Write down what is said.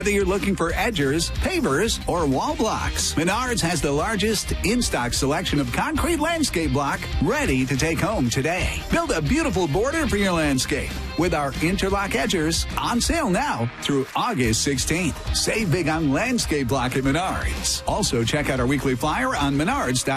Whether you're looking for edgers, pavers, or wall blocks, Menards has the largest in-stock selection of concrete landscape block ready to take home today. Build a beautiful border for your landscape with our interlock edgers on sale now through August 16th. Save big on landscape block at Menards. Also, check out our weekly flyer on Menards.com.